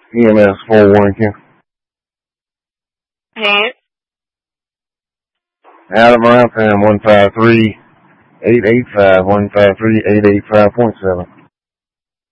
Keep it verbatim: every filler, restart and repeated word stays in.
E M S four one Q. Hey. Adam Roundtown one five three eight eight five one five three eight eight five point seven.